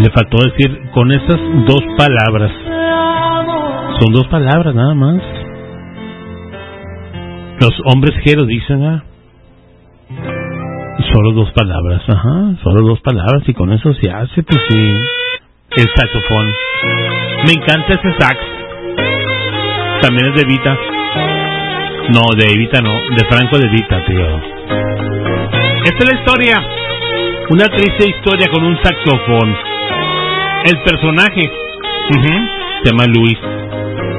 Le faltó decir con esas 2 palabras. Son 2 palabras nada más. Los hombres G lo dicen, ¿ah? Solo 2 palabras, ajá, solo 2 palabras y con eso se hace, pues sí. El saxofón. Me encanta ese sax. También es de Evita. No, de Evita no, de Franco de Vita, tío. Esta es la historia. Una triste historia con un saxofón. El personaje se llama Luis.